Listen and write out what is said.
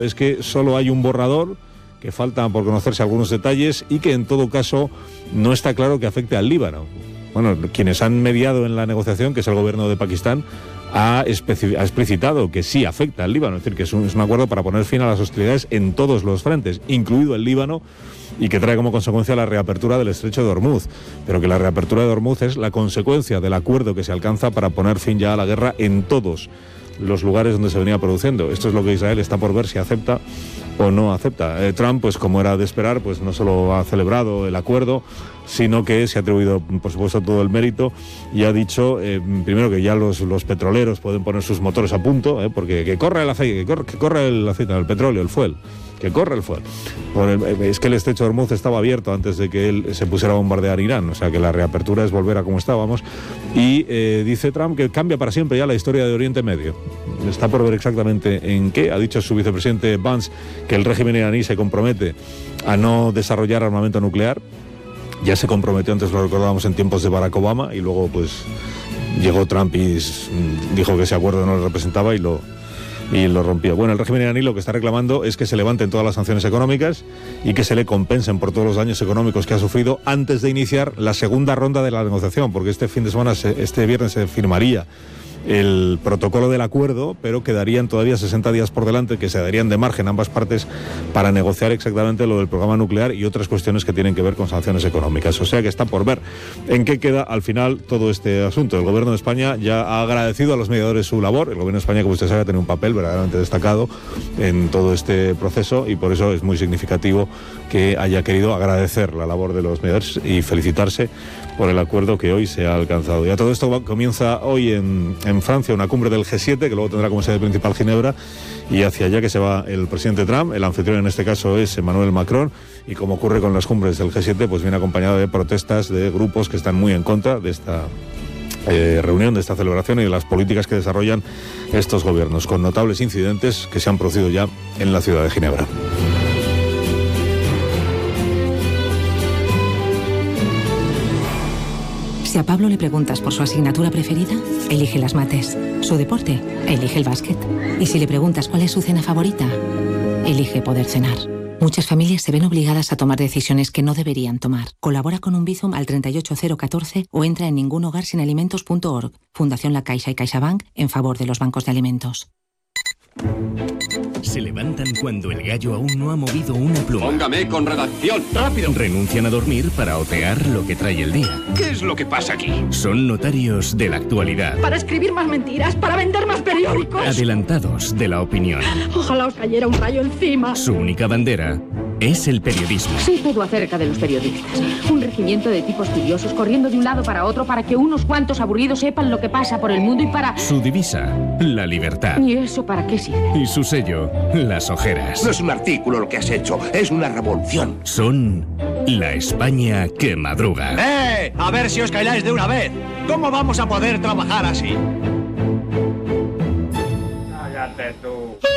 es que solo hay un borrador, que faltan por conocerse algunos detalles y que en todo caso no está claro que afecte al Líbano. Bueno, quienes han mediado en la negociación, que es el gobierno de Pakistán, ha explicitado que sí afecta al Líbano, es decir, que es un acuerdo para poner fin a las hostilidades en todos los frentes, incluido el Líbano, y que trae como consecuencia la reapertura del estrecho de Hormuz, pero que la reapertura de Hormuz es la consecuencia del acuerdo que se alcanza para poner fin ya a la guerra en todos los lugares donde se venía produciendo. Esto es lo que Israel está por ver si acepta o no acepta. Trump, pues como era de esperar, pues no solo ha celebrado el acuerdo, sino que se ha atribuido, por supuesto, todo el mérito y ha dicho, primero, que ya los petroleros pueden poner sus motores a punto, porque que corra el aceite, que corra el aceite, el petróleo, el fuel, que corre el fuel. Es que el estrecho de Hormuz estaba abierto antes de que él se pusiera a bombardear Irán, o sea que la reapertura es volver a como estábamos. Y dice Trump que cambia para siempre ya la historia de Oriente Medio. Está por ver exactamente en qué. Ha dicho su vicepresidente Vance que el régimen iraní se compromete a no desarrollar armamento nuclear. Ya se comprometió, antes lo recordábamos, en tiempos de Barack Obama, y luego pues llegó Trump y dijo que ese acuerdo no le representaba y lo rompió. Bueno, el régimen iraní lo que está reclamando es que se levanten todas las sanciones económicas y que se le compensen por todos los daños económicos que ha sufrido antes de iniciar la segunda ronda de la negociación, porque este fin de semana, este viernes, se firmaría el protocolo del acuerdo, pero quedarían todavía 60 días por delante que se darían de margen ambas partes para negociar exactamente lo del programa nuclear y otras cuestiones que tienen que ver con sanciones económicas. O sea que está por ver en qué queda al final todo este asunto. El gobierno de España ya ha agradecido a los mediadores su labor. El gobierno de España, como usted sabe, ha tenido un papel verdaderamente destacado en todo este proceso y por eso es muy significativo que haya querido agradecer la labor de los mediadores y felicitarse por el acuerdo que hoy se ha alcanzado. Ya todo esto comienza hoy en Francia, una cumbre del G7, que luego tendrá como sede principal Ginebra, y hacia allá que se va el presidente Trump. El anfitrión en este caso es Emmanuel Macron, y como ocurre con las cumbres del G7, pues viene acompañado de protestas de grupos que están muy en contra de esta reunión, de esta celebración y de las políticas que desarrollan estos gobiernos, con notables incidentes que se han producido ya en la ciudad de Ginebra. Si a Pablo le preguntas por su asignatura preferida, elige las mates. Su deporte, elige el básquet. Y si le preguntas cuál es su cena favorita, elige poder cenar. Muchas familias se ven obligadas a tomar decisiones que no deberían tomar. Colabora con un Bizum al 38014 o entra en ningunhogarsinalimentos.org. Fundación La Caixa y CaixaBank en favor de los bancos de alimentos. Se levantan cuando el gallo aún no ha movido una pluma. Póngame con redacción, rápido. Renuncian a dormir para otear lo que trae el día. ¿Qué es lo que pasa aquí? Son notarios de la actualidad. Para escribir más mentiras, para vender más periódicos. Adelantados de la opinión. Ojalá os cayera un rayo encima. Su única bandera es el periodismo. Sé todo acerca de los periodistas. Un regimiento de tipos curiosos corriendo de un lado para otro para que unos cuantos aburridos sepan lo que pasa por el mundo y para... Su divisa, la libertad. ¿Y eso para qué sirve? Y su sello, las ojeras. No es un artículo lo que has hecho, es una revolución. Son la España que madruga. ¡Eh! A ver si os calláis de una vez. ¿Cómo vamos a poder trabajar así? Cállate tú.